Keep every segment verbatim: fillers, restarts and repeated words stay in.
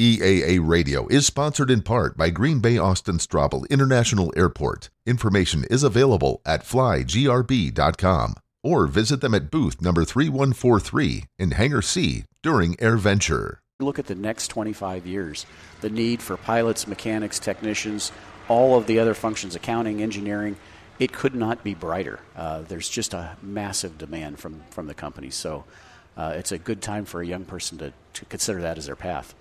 E A A Radio is sponsored in part by Green Bay Austin Straubel International Airport. Information is available at fly g r b dot com or visit them at booth number three one four three in Hangar C during AirVenture. Look at the next twenty-five years, the need for pilots, mechanics, technicians, all of the other functions, accounting, engineering. It could not be brighter. Uh, there's just a massive demand from, from the company. So uh, it's a good time for a young person to, to consider that as their path.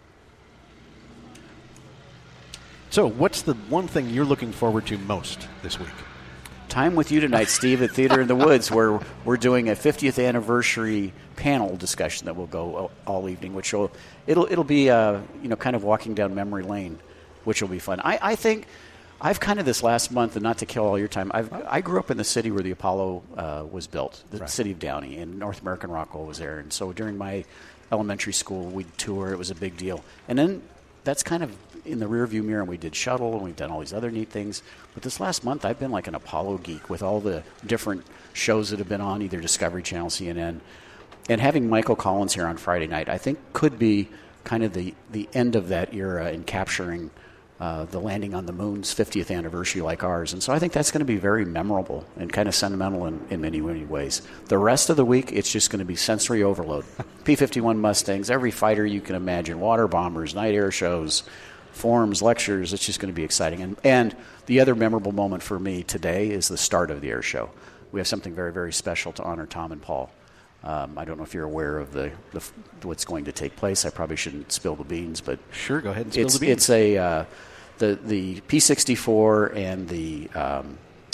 So what's the one thing you're looking forward to most this week? Time with you tonight, Steve, at Theater in the Woods, where we're doing a fiftieth anniversary panel discussion that will go all evening, which will it'll it'll be uh, you know kind of walking down memory lane, which will be fun. I, I think I've kind of this last month, and not to kill all your time, I've I grew up in the city where the Apollo uh, was built, the right. city of Downey, and North American Rockwell was there, and so during my elementary school, we'd tour. It was a big deal, and then that's kind of in the rearview mirror, and we did shuttle, and we've done all these other neat things. But this last month, I've been like an Apollo geek with all the different shows that have been on, either Discovery Channel, C N N. And having Michael Collins here on Friday night, I think could be kind of the, the end of that era in capturing uh, the landing on the moon's fiftieth anniversary like ours. And so I think that's going to be very memorable and kind of sentimental in, in many, many ways. The rest of the week, it's just going to be sensory overload. P fifty-one Mustangs, every fighter you can imagine, water bombers, night air shows, forums, lectures. It's just going to be exciting. And, and the other memorable moment for me today is the start of the air show. We have something very, very special to honor Tom and Paul. Um, I don't know if you're aware of the, the what's going to take place. I probably shouldn't spill the beans, but sure, go ahead and spill it's, the beans. It's a uh, the the P sixty-four and the um,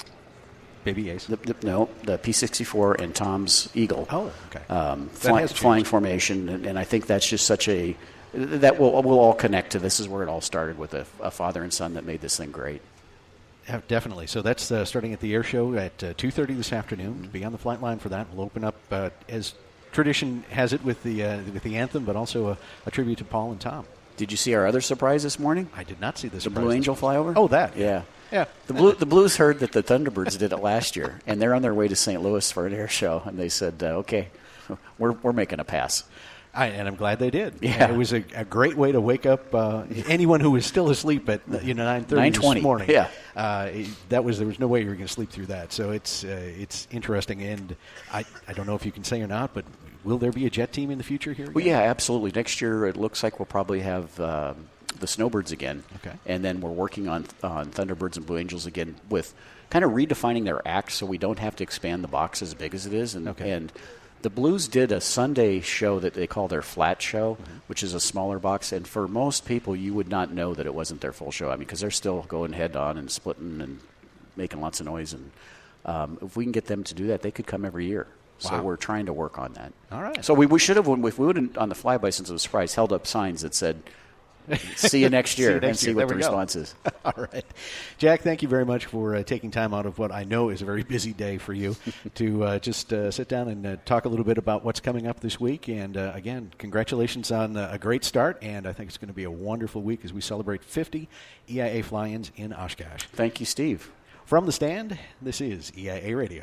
Baby Ace. The, the, no, the P sixty-four and Tom's Eagle. Oh, okay. Um, fly, flying formation, and, and I think that's just such a that will will all connect to this is where it all started with a, a father and son that made this thing great. Yeah, definitely. So that's uh, starting at the air show at uh, two thirty this afternoon. Be on the flight line for that. We'll open up, uh, as tradition has it, with the uh, with the anthem, but also a, a tribute to Paul and Tom. Did you see our other surprise this morning? I did not see this. The Blue Angel flyover? Oh, that. Yeah. Yeah. The Blue, the Blues heard that the Thunderbirds did it last year, and they're on their way to Saint Louis for an air show, and they said, uh, okay, we're we're making a pass. I, and I'm glad they did. Yeah. And it was a, a great way to wake up uh, anyone who was still asleep at you know nine thirty this morning. Yeah, uh, that was there was no way you were going to sleep through that. So it's uh, it's interesting, and I I don't know if you can say or not, but will there be a jet team in the future here? Well, yeah, absolutely. Next year it looks like we'll probably have um, the Snowbirds again. Okay, and then we're working on on Thunderbirds and Blue Angels again with kind of redefining their act, so we don't have to expand the box as big as it is, and okay. and. The Blues did a Sunday show that they call their flat show, mm-hmm. which is a smaller box. And for most people, you would not know that it wasn't their full show. I mean, because they're still going head on and splitting and making lots of noise. And um, if we can get them to do that, they could come every year. So wow. we're trying to work on that. All right. So we, we should have, if we would have, on the flyby, since it was a surprise, held up signs that said, see you next year, see you next and see year. What the response is. All right. Jack, thank you very much for uh, taking time out of what I know is a very busy day for you to uh, just uh, sit down and uh, talk a little bit about what's coming up this week. And, uh, again, congratulations on uh, a great start. And I think it's going to be a wonderful week as we celebrate fifty E I A fly-ins in Oshkosh. Thank you, Steve. From the stand, this is E I A Radio.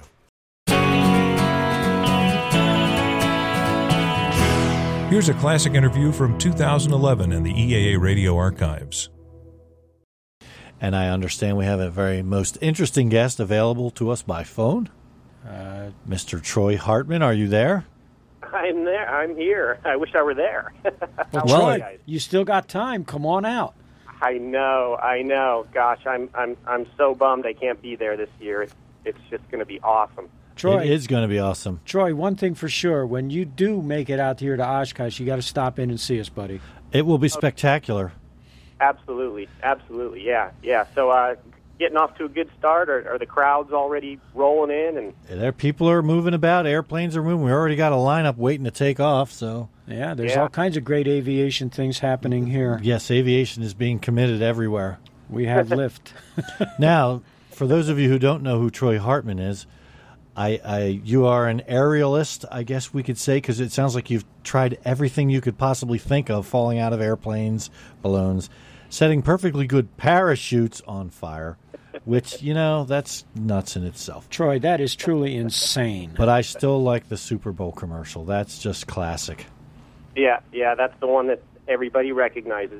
Here's a classic interview from two thousand eleven in the E A A Radio archives. And I understand we have a very most interesting guest available to us by phone. Uh, Mister Troy Hartman, are you there? I'm there. I'm here. I wish I were there. Well, Troy, you still got time. Come on out. I know. I know. Gosh, I'm I'm I'm so bummed I can't be there this year. It's it's just going to be awesome. Troy, it is going to be awesome. Troy, one thing for sure, when you do make it out here to Oshkosh, you got to stop in and see us, buddy. It will be spectacular. Absolutely, absolutely, yeah, yeah. So, uh, getting off to a good start. Are, are the crowds already rolling in? And there, people are moving about. Airplanes are moving. We already got a lineup waiting to take off. So, yeah, there's yeah. all kinds of great aviation things happening here. Yes, aviation is being committed everywhere. We have lift. Now, for those of you who don't know who Troy Hartman is. I, I, you are an aerialist, I guess we could say, because it sounds like you've tried everything you could possibly think of, falling out of airplanes, balloons, setting perfectly good parachutes on fire, which, you know, that's nuts in itself. Troy, that is truly insane. But I still like the Super Bowl commercial. That's just classic. Yeah, yeah, that's the one that everybody recognizes.